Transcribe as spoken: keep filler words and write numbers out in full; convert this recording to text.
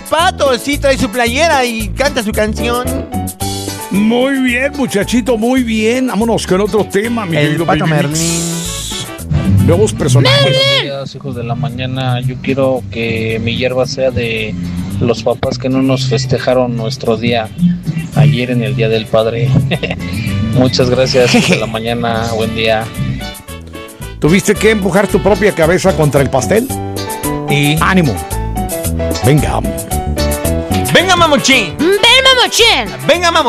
Pato sí trae su playera y canta su canción. Muy bien, muchachito, muy bien. Vámonos con otro tema, mi El querido Pato Baby Merlín. Mix. Nuevos personajes. Buenos días, hijos de la mañana. Yo quiero que mi hierba sea de los papás que no nos festejaron nuestro día ayer en el Día del Padre. Muchas gracias, hijos de la mañana. Buen día. ¿Tuviste que empujar tu propia cabeza contra el pastel? Y... ¡Ánimo! Venga. Venga, mamuchín. Ven, mamuchín. Venga, mamuchín.